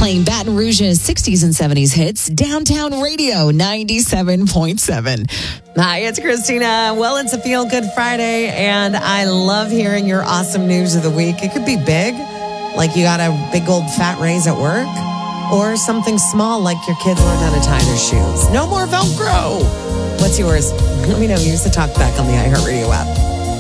Playing Baton Rouge's 60s and 70s hits, Downtown Radio 97.7. Hi, it's Christina. Well, it's a Feel Good Friday, and I love hearing your awesome news of the week. It could be big, like you got a big old fat raise at work, or something small, like your kid learned how to tie their shoes. No more Velcro. What's yours? Let me know. Use the talk back on the iHeartRadio app.